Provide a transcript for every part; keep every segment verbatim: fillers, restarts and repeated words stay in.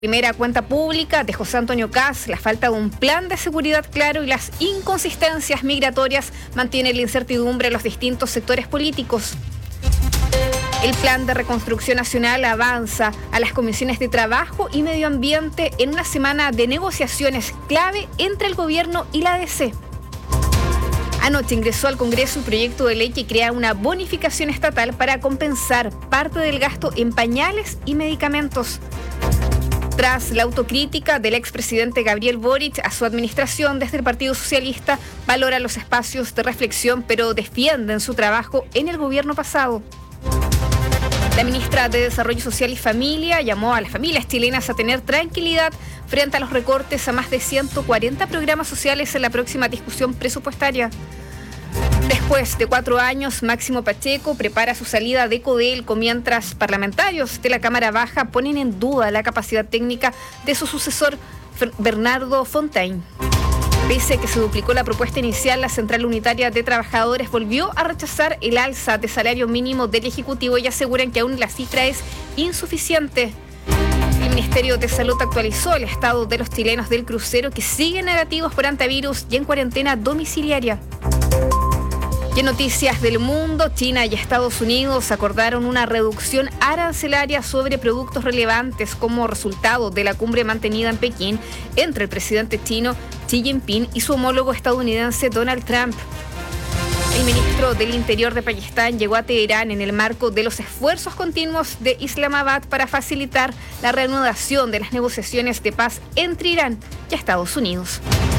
Primera cuenta pública de José Antonio Kast, la falta de un plan de seguridad claro y las inconsistencias migratorias mantienen la incertidumbre en los distintos sectores políticos. El plan de reconstrucción nacional avanza a las comisiones de Trabajo y Medio Ambiente en una semana de negociaciones clave entre el gobierno y la A D C. Anoche ingresó al Congreso un proyecto de ley que crea una bonificación estatal para compensar parte del gasto en pañales y medicamentos. Tras la autocrítica del expresidente Gabriel Boric a su administración, desde el Partido Socialista valora los espacios de reflexión, pero defienden su trabajo en el gobierno pasado. La ministra de Desarrollo Social y Familia llamó a las familias chilenas a tener tranquilidad frente a los recortes a más de ciento cuarenta programas sociales en la próxima discusión presupuestaria. Después de cuatro años, Máximo Pacheco prepara su salida de Codelco, mientras parlamentarios de la Cámara Baja ponen en duda la capacidad técnica de su sucesor, Bernardo Fontaine. Pese a que se duplicó la propuesta inicial, la Central Unitaria de Trabajadores volvió a rechazar el alza de salario mínimo del Ejecutivo y aseguran que aún la cifra es insuficiente. El Ministerio de Salud actualizó el estado de los chilenos del crucero que siguen negativos por antivirus y en cuarentena domiciliaria. Y en noticias del mundo, China y Estados Unidos acordaron una reducción arancelaria sobre productos relevantes como resultado de la cumbre mantenida en Pekín entre el presidente chino Xi Jinping y su homólogo estadounidense Donald Trump. El ministro del Interior de Pakistán llegó a Teherán en el marco de los esfuerzos continuos de Islamabad para facilitar la reanudación de las negociaciones de paz entre Irán y Estados Unidos.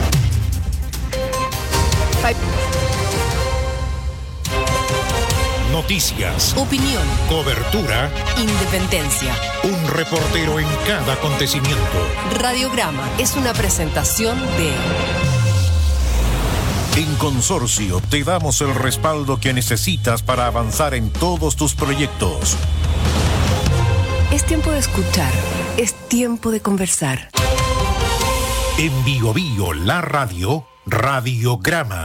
Noticias, opinión, cobertura, independencia. Un reportero en cada acontecimiento. Radiograma es una presentación de... En Consorcio te damos el respaldo que necesitas para avanzar en todos tus proyectos. Es tiempo de escuchar, es tiempo de conversar. En Bio Bio, la radio, Radiograma.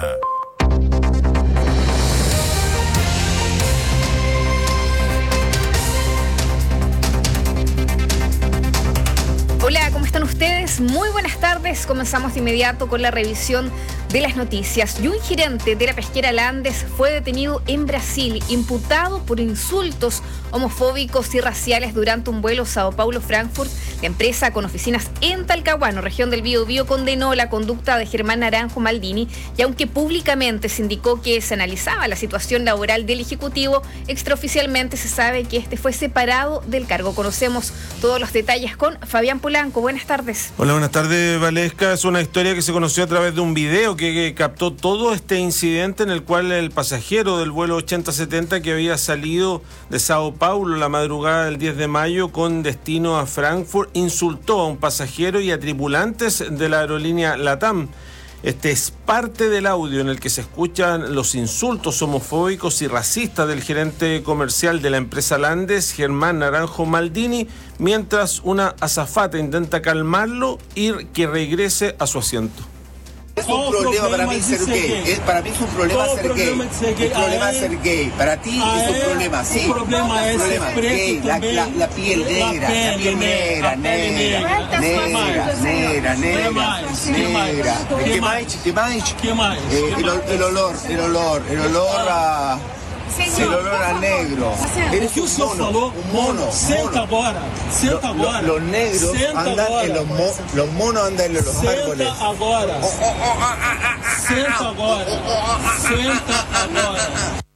Hola, ¿cómo están ustedes? Muy buenas tardes. Comenzamos de inmediato con la revisión de las noticias. Y un gerente de la pesquera Landes fue detenido en Brasil, imputado por insultos homofóbicos y raciales durante un vuelo Sao Paulo-Frankfurt. La empresa, con oficinas en Talcahuano, región del Biobío, condenó la conducta de Germán Naranjo Maldini, y aunque públicamente se indicó que se analizaba la situación laboral del ejecutivo, extraoficialmente se sabe que este fue separado del cargo. Conocemos todos los detalles con Fabián Polanco. Buenas tardes. Hola, buenas tardes, Valesca. Es una historia que se conoció a través de un video que, que captó todo este incidente en el cual el pasajero del vuelo ochenta setenta que había salido de Sao Paulo la madrugada del diez de mayo con destino a Frankfurt insultó a un pasajero y a tripulantes de la aerolínea LATAM. Este es parte del audio en el que se escuchan los insultos homofóbicos y racistas del gerente comercial de la empresa Landes, Germán Naranjo Maldini, mientras una azafata intenta calmarlo y que regrese a su asiento. Es un problema para mí ser gay. Es, para mí es un problema ser gay. Un problema ser gay. Para ti es un problema, sí. Un problema es gay. La, la, la piel negra, la piel negra, negra, negra, negra, negra, negra. ¿Qué más? ¿Qué más? ¿Qué más? El olor, el olor, el olor a... El olor a negro. Eres un mono, un mono. Senta agora, senta agora. Los negros andan en los mo, los monos andan en los árboles. Senta agora. Senta agora. Senta agora.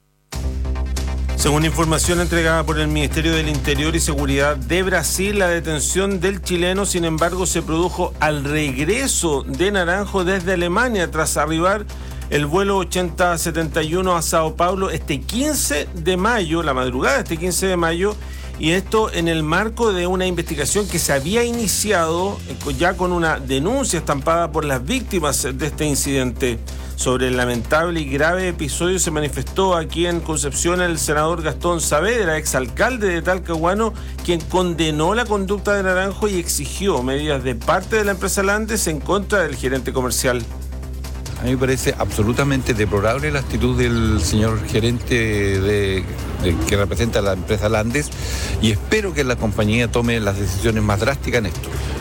Según información entregada por el Ministerio del Interior y Seguridad de Brasil, la detención del chileno, sin embargo, se produjo al regreso de Naranjo desde Alemania tras arribar el vuelo ochenta setenta y uno a Sao Paulo este quince de mayo, la madrugada de este quince de mayo, y esto en el marco de una investigación que se había iniciado ya con una denuncia estampada por las víctimas de este incidente. Sobre el lamentable y grave episodio se manifestó aquí en Concepción el senador Gastón Saavedra, exalcalde de Talcahuano, quien condenó la conducta de Naranjo y exigió medidas de parte de la empresa Landes en contra del gerente comercial. A mí me parece absolutamente deplorable la actitud del señor gerente de de, que representa la empresa Landes, y espero que la compañía tome las decisiones más drásticas en esto.